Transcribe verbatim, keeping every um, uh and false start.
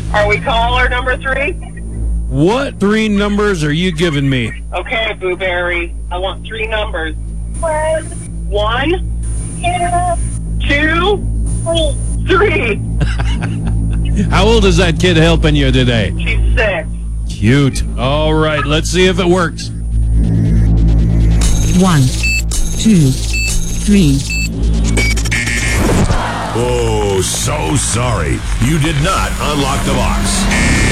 Are we caller number three? What three numbers are you giving me? Okay, Boo Berry. I want three numbers. One. One. Two. Two. Three. How old is that kid helping you today? She's six. Cute. All right, let's see if it works. One, two, three. Oh, so sorry. You did not unlock the box.